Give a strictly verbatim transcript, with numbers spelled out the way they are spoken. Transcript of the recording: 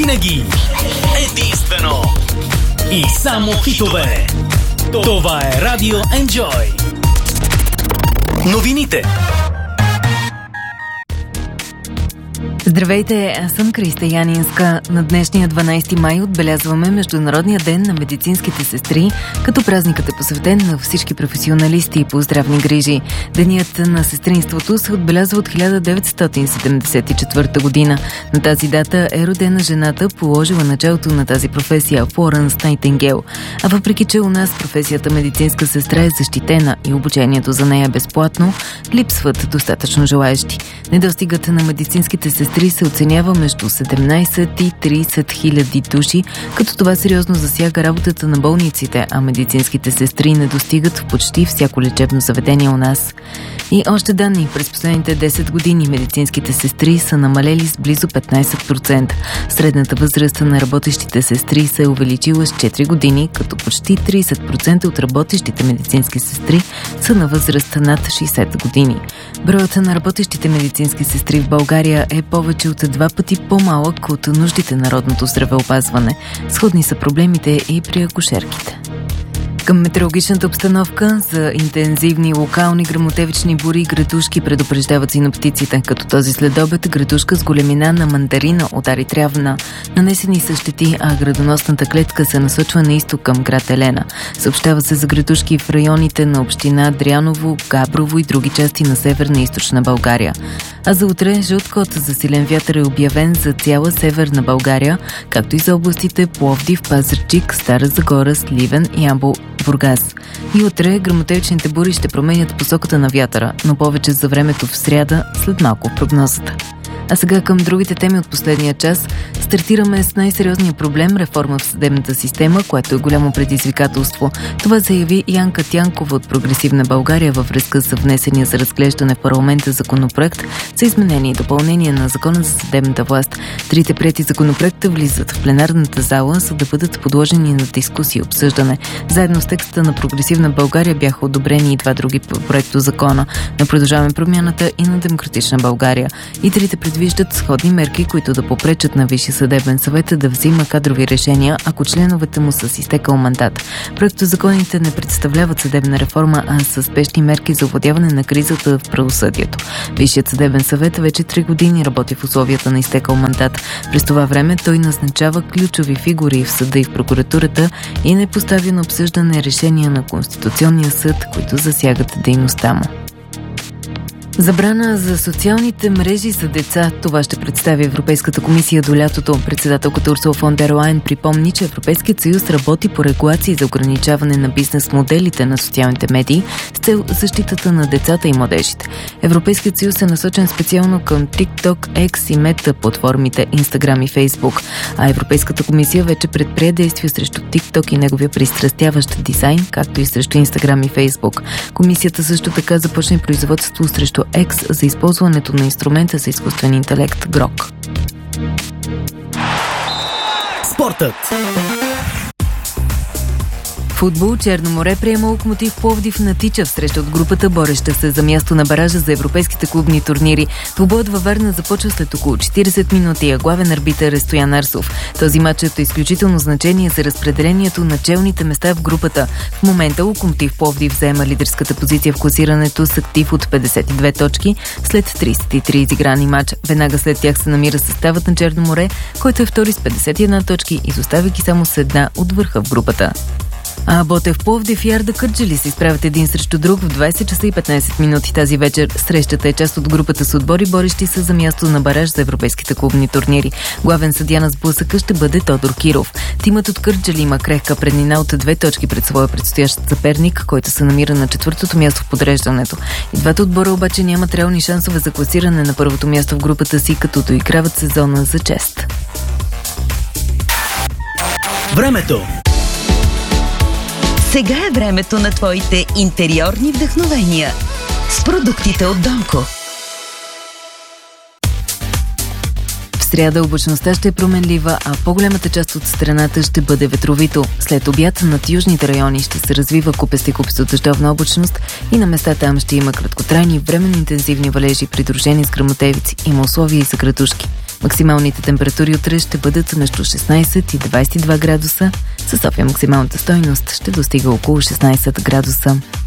Винаги единствено и само хитове. Това е Радио Enjoy. Новините. Здравейте, аз съм Криста Янинска. На днешния дванайсети май отбелязваме Международния ден на медицинските сестри, като празникът е посветен на всички професионалисти по здравни грижи. Денят на сестринството се отбелязва от хиляда деветстотин седемдесет и четвърта година. На тази дата е родена жената, положила началото на тази професия, Флоренс Найтингейл. А въпреки че у нас професията медицинска сестра е защитена и обучението за нея е безплатно, липсват достатъчно желаещи. Недостигът на медицинските сестри се оценява между седемнайсет и трийсет хиляди души, като това сериозно засяга работата на болниците, а медицинските сестри не достигат в почти всяко лечебно заведение у нас. И още данни, през последните десет години медицинските сестри са намалели с близо петнайсет процента. Средната възраст на работещите сестри се е увеличила с четири години, като почти трийсет процента от работещите медицински сестри са на възраст над шейсет години. Броят на работещите медицински сестри в България е повече от два пъти по-малък от нуждите на народното здравеопазване. Сходни са проблемите и при акушерките. Към метеорологичната обстановка за интензивни локални гръмотевични бури и градушки предупреждават синоптиците, като този следобед градушка с големина на мандарина удари Трявна. Нанесени са щети, а градоносната клетка се насочва на изток към град Елена. Съобщава се за градушки в районите на община Дряново, Габрово и други части на северна и източна България. А за утре жълт код за силен вятър е обявен за цяла северна България, както и за областите Пловдив, Пазарджик, Стара Загора, Сливен, Ямбол, Бургас. И утре гръмотевичните бури ще променят посоката на вятъра, но повече за времето в сряда, след малко в прогнозата. А сега към другите теми от последния час. Стартираме с най-сериозния проблем – реформа в съдебната система, което е голямо предизвикателство. Това заяви Янка Тянкова от Прогресивна България във връзка с внесения за разглеждане в парламента законопроект за изменение и допълнение на Закона за съдебната власт. Трите приети законопроекта влизат в пленарната зала, за да бъдат подложени на дискусия и обсъждане. Заедно с текста на Прогресивна България бяха одобрени и два други проекто закона – на Продължаваме промяната и на Демократична България. И трите предвиждат сходни мерки, които да попречат на Висшия съдебен съвет да взима кадрови решения, ако членовете му са с изтекал мандат. Проектозаконите не представляват съдебна реформа, а са спешни мерки за овладяване на кризата в правосъдието. Висшият съдебен съвет вече три години работи в условията на изтекал мандат. През това време той назначава ключови фигури в съда и в прокуратурата и не поставя на обсъждане решения на Конституционния съд, които засягат дейността му. Забрана за социалните мрежи за деца. Това ще представи Европейската комисия до лятото. Председателката Урсула фон дер Лайен припомни, че Европейският съюз работи по регулации за ограничаване на бизнес моделите на социалните медии с цел защитата на децата и младежите. Европейският съюз е насочен специално към TikTok, X и Meta платформите Instagram и Facebook, а Европейската комисия вече предприе действия срещу TikTok и неговия пристрастяващ дизайн, както и срещу Instagram и Facebook. Комисията също така започне производство срещу X за използването на инструмента за изкуствен интелект Грок. Спортът. Футбол. Черно море приема Локомотив Пловдив на Тича в среща от групата, бореща се за място на баража за европейските клубни турнири. Двубоят във Варна започва след около четирийсет минути, а главен арбитър е Стоян Арсов. Този мач е изключително значение за разпределението на челните места в групата. В момента Локомотив Пловдив заема лидерската позиция в класирането с актив от петдесет и две точки след трийсет и три изиграни мач. Веднага след тях се намира съставът на Черно море, който е втори с петдесет и една точки, изоставяйки само с една от върха в групата. А Ботев Пловдив и Арда Кърджали се изправят един срещу друг в двайсет часа и петнайсет минути тази вечер. Срещата е част от групата с отбори, борещи се за място на бараж за европейските клубни турнири. Главен съдия на сблъсъка ще бъде Тодор Киров. Тимът от Кърджали има крехка преднина от две точки пред своя предстоящ съперник, който се намира на четвъртото място в подреждането. И двата отбора обаче нямат реални шансове за класиране на първото място в групата си, като доиграват сезона за чест. Времето. Сега е времето на твоите интериорни вдъхновения с продуктите от Донко. В сряда облачността ще е променлива, а по-голямата част от страната ще бъде ветровито. След обяд над южните райони ще се развива купест и купест от дъждовна облачност и на места там ще има краткотрайни временно интензивни валежи, придружени с гръмотевици. Има условия и за градушки. Максималните температури утре ще бъдат между шестнайсет и двайсет и два градуса. Със София максималната стойност ще достига около шестнайсет градуса.